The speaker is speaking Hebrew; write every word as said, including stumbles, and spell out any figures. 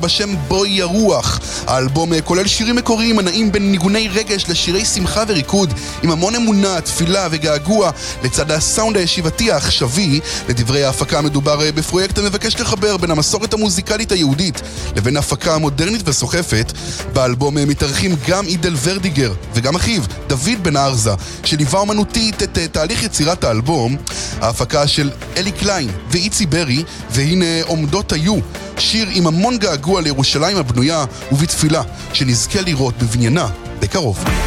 בשם בואי הרוח. האלבום כולל שירים מקוריים הנעים בין ניגוני רגש לשירי שמחה וריקוד, עם המון אמונה, תפילה וגעגוע, לצד הסאונד הישיבתי העכשווי. לדברי ההפקה מדובר בפרויקט המבקש לחבר בין המסורת המוזיקלית היהודית לבין ההפקה המודרנית וסוחפת. באלבום מתארחים גם עידל ורדיגר וגם אחיו דוד בן ארזה, שליווה אומנותית את תהליך יצירת האלבום. ההפקה של אלי קליין ואיצי ברי, והנה עומדות היו, שיר עם המון געגוע לירושלים הבנויה ובתפילה שנזכה לראות בבניינה בקרוב.